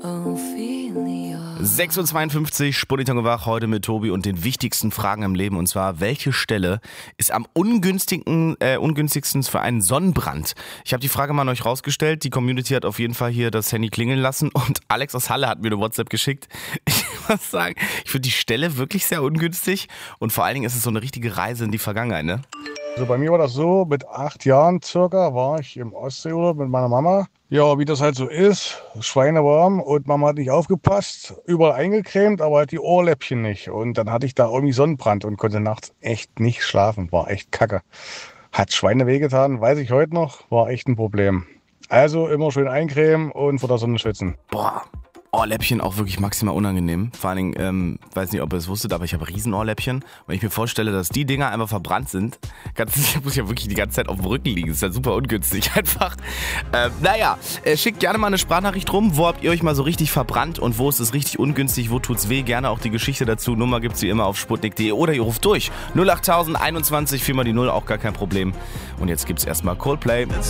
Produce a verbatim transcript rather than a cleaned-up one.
sechs Uhr zweiundfünfzig, Sputnik wach, heute mit Tobi und den wichtigsten Fragen im Leben. Und zwar, welche Stelle ist am ungünstigsten, äh, ungünstigsten für einen Sonnenbrand? Ich habe die Frage mal an euch rausgestellt. Die Community hat auf jeden Fall hier das Handy klingeln lassen. Und Alex aus Halle hat mir eine WhatsApp geschickt. Ich muss sagen, ich finde die Stelle wirklich sehr ungünstig. Und vor allen Dingen ist es so eine richtige Reise in die Vergangenheit, ne? Also bei mir war das so, mit acht Jahren circa war ich im Ostseeurlaub mit meiner Mama. Ja, wie das halt so ist, schweinewarm und Mama hat nicht aufgepasst, überall eingecremt, aber halt die Ohrläppchen nicht. Und dann hatte ich da irgendwie Sonnenbrand und konnte nachts echt nicht schlafen, war echt kacke. Hat Schweine wehgetan, weiß ich heute noch, war echt ein Problem. Also immer schön eincremen und vor der Sonne schützen. Boah. Ohrläppchen auch wirklich maximal unangenehm. Vor allen Dingen, ähm, weiß nicht, ob ihr es wusstet, aber ich habe Riesenohrläppchen. Wenn ich mir vorstelle, dass die Dinger einfach verbrannt sind, ganz sicher muss ich ja wirklich die ganze Zeit auf dem Rücken liegen. Das ist ja super ungünstig einfach. Ähm, naja, äh, schickt gerne mal eine Sprachnachricht rum. Wo habt ihr euch mal so richtig verbrannt und wo ist es richtig ungünstig? Wo tut's weh? Gerne auch die Geschichte dazu. Nummer gibt's wie immer auf sputnik punkt de oder ihr ruft durch. null acht tausend einundzwanzig, viermal die null, auch gar kein Problem. Und jetzt gibt's erstmal Coldplay.